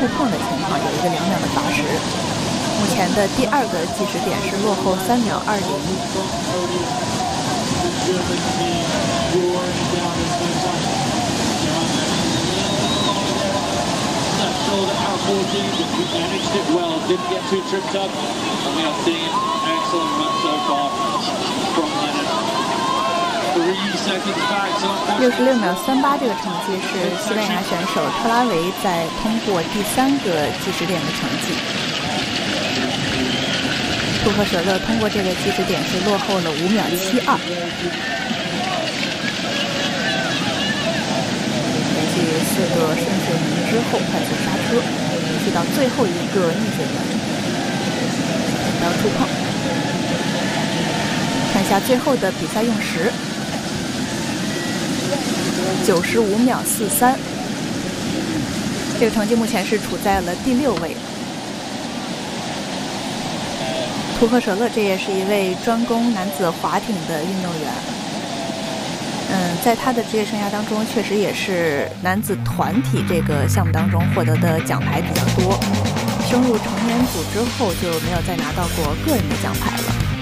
触碰的情况，有一个2秒的罚时。目前的第2个计时点是落后3秒201。66秒38这个成绩是西班牙选手特拉维在通过第3个计时点的成绩。图赫舍勒通过这个计时点是落后了5秒72。连续4个深水泥之后快速刹车，去到最后一个逆水门，不要触碰。看一下最后的比赛用时，95秒43，这个成绩目前是处在了第6位。图赫舍勒这也是一位专攻男子划艇的运动员。在他的职业生涯当中，确实也是男子团体这个项目当中获得的奖牌比较多。升入成年组之后，就没有再拿到过个人的奖牌了。